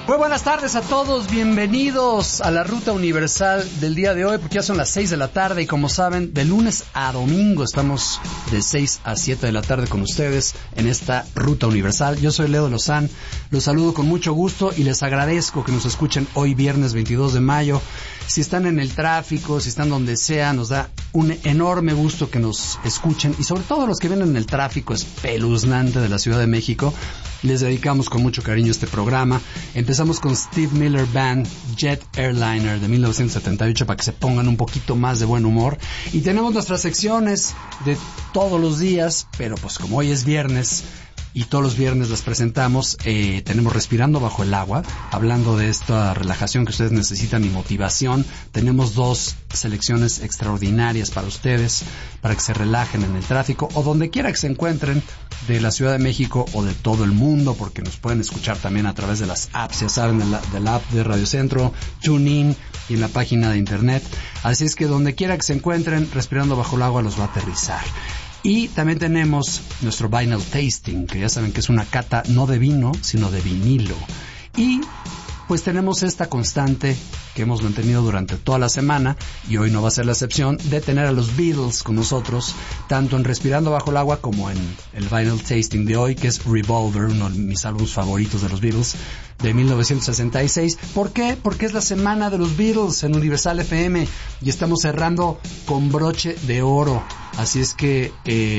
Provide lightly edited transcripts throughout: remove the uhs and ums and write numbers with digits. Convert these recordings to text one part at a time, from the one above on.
Muy buenas tardes a todos, bienvenidos a la Ruta Universal del día de hoy, porque ya son las 6 de la tarde y como saben, de lunes a domingo estamos de 6 a 7 de la tarde con ustedes en esta Ruta Universal. Yo soy Leo de Lozán, los saludo con mucho gusto y les agradezco que nos escuchen hoy viernes 22 de mayo. Si están en el tráfico, si están donde sea, nos da un enorme gusto que nos escuchen y sobre todo los que vienen en el tráfico espeluznante de la Ciudad de México. Les dedicamos con mucho cariño este programa. Empezamos con Steve Miller Band, Jet Airliner de 1978 para que se pongan un poquito más de buen humor. Y tenemos nuestras secciones de todos los días, pero pues como hoy es viernes y todos los viernes las presentamos, tenemos Respirando Bajo el Agua, hablando de esta relajación que ustedes necesitan y motivación. Tenemos dos selecciones extraordinarias para ustedes, para que se relajen en el tráfico o donde quiera que se encuentren de la Ciudad de México o de todo el mundo, porque nos pueden escuchar también a través de las apps, ya saben, de la app de Radio Centro, TuneIn y en la página de internet. Así es que donde quiera que se encuentren, Respirando Bajo el Agua los va a aterrizar. Y también tenemos nuestro Vinyl Tasting, que ya saben que es una cata no de vino, sino de vinilo. Y pues tenemos esta constante que hemos mantenido durante toda la semana, y hoy no va a ser la excepción, de tener a los Beatles con nosotros, tanto en Respirando Bajo el Agua como en el Vinyl Tasting de hoy, que es Revolver, uno de mis álbumes favoritos de los Beatles, de 1966. ¿Por qué? Porque es la semana de los Beatles en Universal FM, y estamos cerrando con broche de oro. Así es que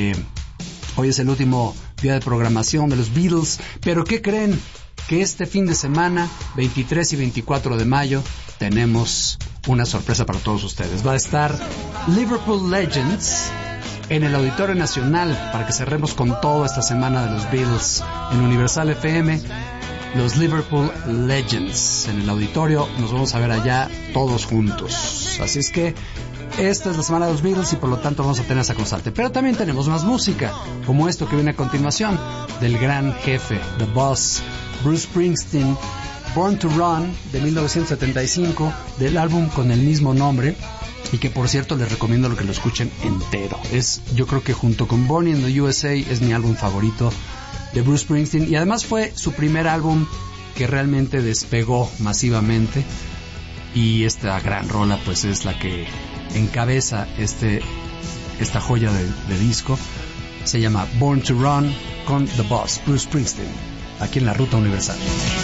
hoy es el último día de programación de los Beatles, pero ¿qué creen? Que este fin de semana, 23 y 24 de mayo, tenemos una sorpresa para todos ustedes. Va a estar Liverpool Legends en el Auditorio Nacional para que cerremos con toda esta semana de los Beatles en Universal FM. Los Liverpool Legends en el auditorio, nos vamos a ver allá todos juntos. Así es que esta es la semana de los Beatles y por lo tanto vamos a tener esa constante. Pero también tenemos más música, como esto que viene a continuación, del gran jefe, The Boss, Bruce Springsteen, Born to Run, de 1975, del álbum con el mismo nombre, y que por cierto les recomiendo que lo escuchen entero. Yo creo que junto con Born in the USA es mi álbum favorito de Bruce Springsteen, y además fue su primer álbum que realmente despegó masivamente, y esta gran rola pues es la que encabeza esta joya de disco. Se llama Born to Run con The Boss, Bruce Springsteen, aquí en la Ruta Universal.